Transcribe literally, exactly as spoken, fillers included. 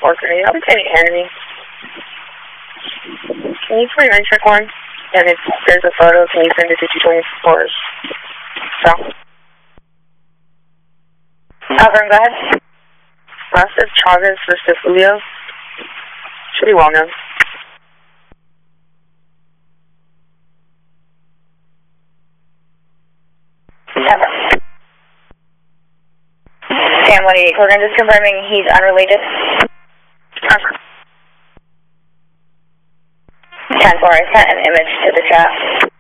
four three. I'll be taking enemy. Can you put your check one? And if there's a photo, can you send it to two twenty-four? So. Alvin, go ahead. Last is Chavez versus Julio. Should be well known. Never. Sam one eighty-eight program, just confirming he's unrelated. Okay. ten four, I sent an image to the chat.